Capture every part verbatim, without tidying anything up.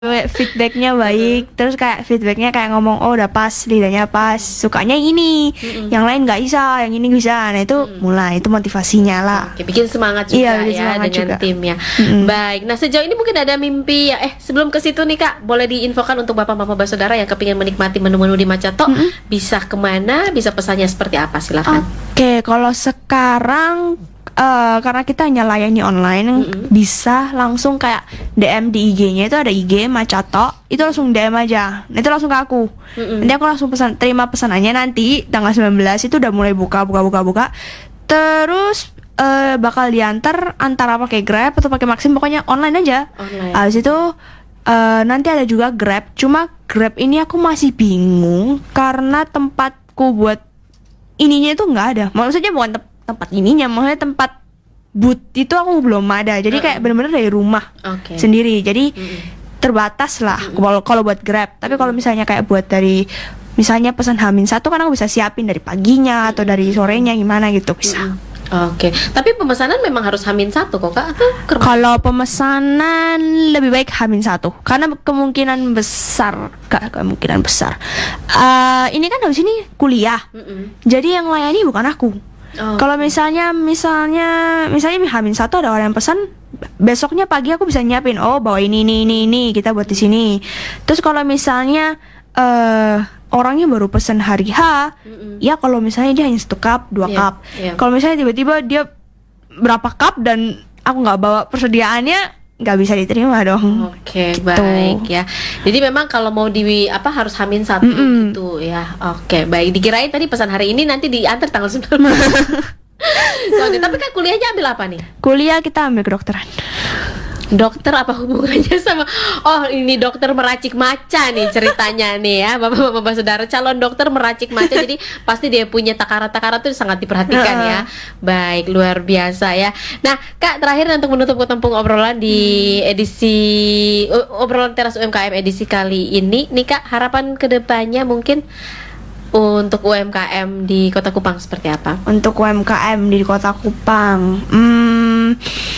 Feedbacknya baik, terus kayak feedbacknya kayak ngomong oh udah pas, lidahnya pas, sukanya yang ini, Mm-mm. yang lain nggak bisa, yang ini bisa. Nah itu Mm. mulai itu motivasinya lah. Oke, bikin semangat juga Iya, bikin ya semangat dengan juga. timnya. Mm-mm. Baik, nah sejauh ini mungkin ada mimpi ya. Eh sebelum ke situ nih Kak, boleh diinfokan untuk bapak mama saudara yang kepingin menikmati menu-menu di Macato, Mm-mm. bisa kemana, bisa pesannya seperti apa, silakan. Oke, kalau sekarang eh, karena kita hanya layani online, Mm-mm. bisa langsung kayak D M di I G-nya itu ada I G Macato, itu langsung D M aja. Nah, itu langsung ke aku. Mm-mm. Nanti aku langsung pesan, terima pesanannya nanti tanggal sembilan belas itu udah mulai buka buka buka buka. Terus eh, bakal diantar antara pakai Grab atau pakai Maxim, pokoknya online aja. Online. Habis itu eh, nanti ada juga Grab, cuma Grab ini aku masih bingung karena tempatku buat ininya itu nggak ada. Maksudnya bukan tem- tempat ininya, maksudnya tempat boot itu aku belum ada. Jadi kayak Mm-mm. bener-bener dari rumah Oke. sendiri. Jadi Mm-mm. terbatas lah kalau kalau buat Grab. Tapi kalau misalnya kayak buat dari misalnya pesan Hamin satu kan aku bisa siapin dari paginya atau dari sorenya gimana gitu bisa. Mm-mm. Oke, tapi pemesanan memang harus hamin satu kok Kak? Atau ker- Kalau pemesanan lebih baik Hamin satu karena kemungkinan besar, gak kemungkinan besar. Eh, ini kan habis ini kuliah. Mm-mm. Jadi yang layani bukan aku. Oh. Kalau misalnya misalnya misalnya Hamin satu ada orang yang pesan, besoknya pagi aku bisa nyiapin, oh bawa ini ini ini ini kita buat di sini. Terus kalau misalnya eh orangnya baru pesan hari H, Mm-mm. ya kalau misalnya dia hanya satu cup, dua Iya, cup. iya. Kalau misalnya tiba-tiba dia berapa cup dan aku nggak bawa persediaannya, nggak bisa diterima dong. Oke, Gitu. baik ya. Jadi memang kalau mau di apa harus hamin satu Mm-mm. gitu ya. Oke, baik. Dikirain tadi pesan hari ini nanti diantar tanggal sembilan belas. Soalnya, tapi kan kuliahnya ambil apa nih? Kuliah kita ambil kedokteran. Dokter apa hubungannya sama? Oh, ini dokter meracik maca nih ceritanya nih ya, bapak-bapak saudara, calon dokter meracik maca. Jadi pasti dia punya takaran-takaran tuh sangat diperhatikan ya. Baik, luar biasa ya. Nah, Kak, terakhir untuk menutup ketempung obrolan di edisi uh, obrolan teras U M K M edisi kali ini, nih Kak, harapan kedepannya mungkin untuk U M K M di Kota Kupang seperti apa? Untuk U M K M di Kota Kupang, hmm,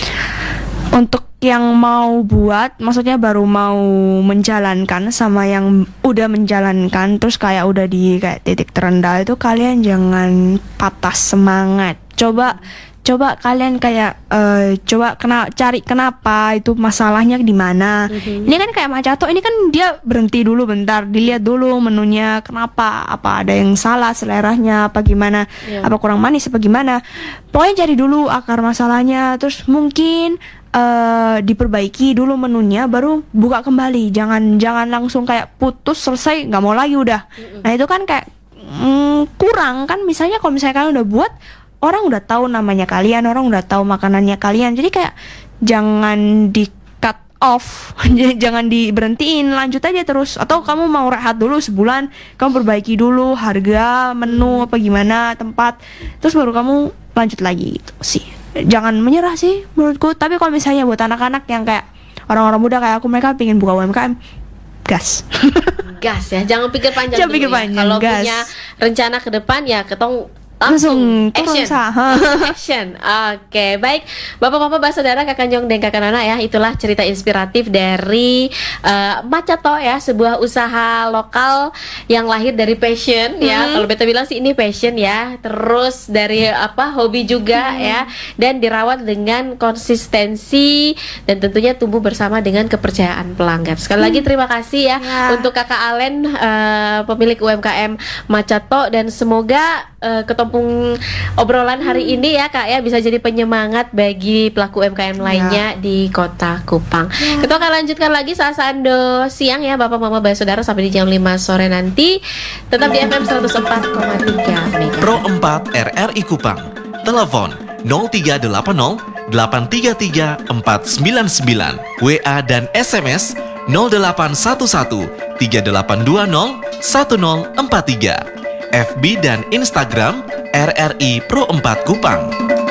untuk yang mau buat, maksudnya baru mau menjalankan sama yang udah menjalankan, terus kayak udah di kayak titik terendah itu, kalian jangan patah semangat. Coba, coba kalian kayak eh, coba kena cari kenapa itu masalahnya di mana. Mhm. Ini kan kayak Macato, ini kan dia berhenti dulu bentar, dilihat dulu menunya kenapa, apa ada yang salah seleranya, apa gimana, Iya. apa kurang manis apa gimana. Pokoknya cari dulu akar masalahnya, terus mungkin eh diperbaiki dulu menunya, baru buka kembali. Jangan jangan langsung kayak putus selesai nggak mau lagi udah. Nah itu kan kayak mm, kurang kan. Misalnya kalau misalnya kalian udah buat, orang udah tahu namanya kalian, orang udah tahu makanannya kalian. Jadi kayak jangan di cut off, jangan diberhentiin, lanjut aja terus. Atau kamu mau rehat dulu sebulan, kamu perbaiki dulu harga, menu apa gimana, tempat, terus baru kamu lanjut lagi gitu sih. Jangan menyerah sih menurutku. Tapi kalau misalnya buat anak-anak yang kayak orang-orang muda kayak aku, mereka pengen buka U M K M, gas. Gas ya, jangan pikir panjang Jangan dulu pikir ya. panjang, Kalau gas. punya rencana ke depan ya ketong Langsung langsung turun action. sah. Action. Oke, baik. Bapak-bapak, Mbak saudara, Kakak Jong dan Kakak Nana ya, itulah cerita inspiratif dari eh, Macato ya, sebuah usaha lokal yang lahir dari passion ya. Hmm. Kalau beta bilang sih ini passion ya. Terus dari apa? Hobi juga ya, dan dirawat dengan konsistensi dan tentunya tumbuh bersama dengan kepercayaan pelanggan. Sekali lagi terima kasih ya, Ya. untuk Kakak Alen, eh, pemilik U M K M Macato, dan semoga eh, ketempung obrolan hari ini ya Kak ya bisa jadi penyemangat bagi pelaku U M K M lainnya di Kota Kupang. Kita akan lanjutkan lagi saat sando siang ya Bapak Mama Bayi Saudara sampai di jam lima sore nanti. Tetap di F M seratus empat koma tiga Mega. Pro empat R R I Kupang. Telepon nol tiga delapan nol delapan tiga tiga empat sembilan sembilan. W A dan S M S nol delapan satu satu tiga delapan dua nol satu nol empat tiga. F B dan Instagram R R I Pro empat Kupang.